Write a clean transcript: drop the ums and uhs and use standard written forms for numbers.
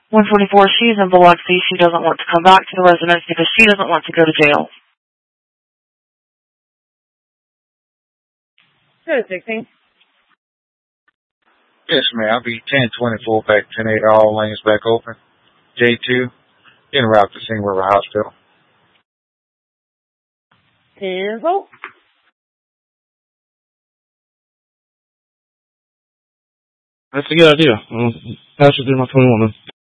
144, she's in Biloxi. She doesn't want to come back to the residence because she doesn't want to go to jail. Good, 16. Yes, ma'am. I'll be 1024 back 108, all lanes back open. J2, en route to Sing River Hospital. 10-4. That's a good idea. Pass it through my 21.